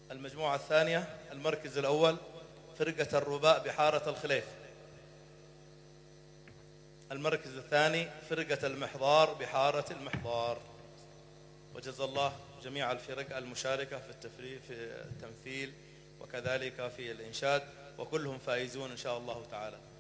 المجموعة الثانية المركز الأول فرقة الرباء بحارة الخليف. المركز الثاني فرقة المحضار بحارة المحضار. وجزا الله جميع الفرق المشاركة في التمثيل وكذلك في الإنشاد، وكلهم فائزون إن شاء الله تعالى.